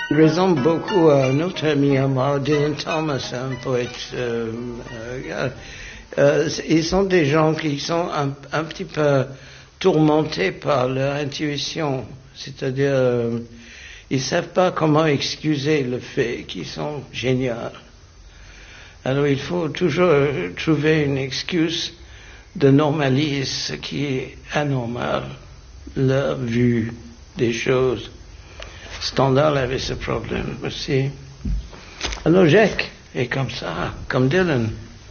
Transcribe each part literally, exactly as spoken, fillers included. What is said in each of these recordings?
Il ressemble beaucoup à un autre ami à moi, Dylan Thomas, un poète. Euh, euh, euh, ils sont des gens qui sont un, un petit peu tourmentés par leur intuition, c'est-à-dire euh, ils ne savent pas comment excuser le fait qu'ils sont géniaux. Alors il faut toujours trouver une excuse de normaliser ce qui est anormal, leur vue des choses. Stendhal avait ce problème aussi. Alors Jacques est comme ça, comme Dylan.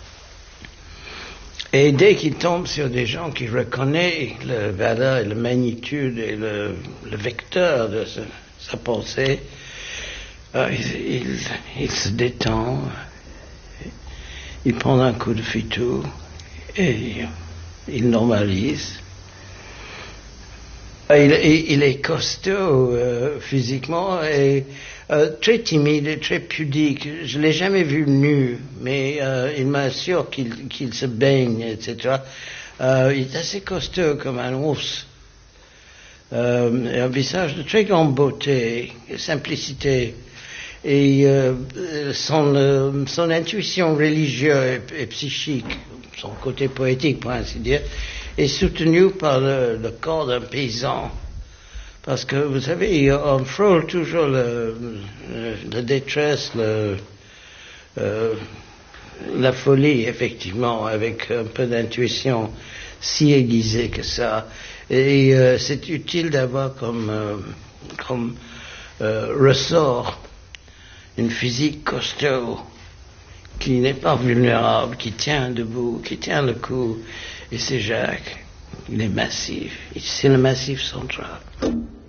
Et dès qu'il tombe sur des gens qui reconnaissent la valeur et la magnitude et le, le vecteur de ce, sa pensée, euh, il, il, il se détend, il prend un coup de fitou et il normalise. Il, il, il est costaud euh, physiquement et euh, très timide et très pudique. Je l'ai jamais vu nu, mais euh, il m'assure qu'il, qu'il se baigne, et cetera. Euh, il est assez costaud comme un ours. Euh, un visage de très grande beauté, simplicité. Et euh, son, euh, son intuition religieuse et, et psychique, son côté poétique pour ainsi dire, est soutenu par le, le corps d'un paysan. Parce que, vous savez, on frôle toujours le, le, la détresse, le, euh, la folie, effectivement, avec un peu d'intuition si aiguisée que ça. Et euh, c'est utile d'avoir comme, euh, comme euh, ressort une physique costaud, qui n'est pas vulnérable, qui tient debout, qui tient le coup. Et c'est Jacques, il est massif, c'est le massif central.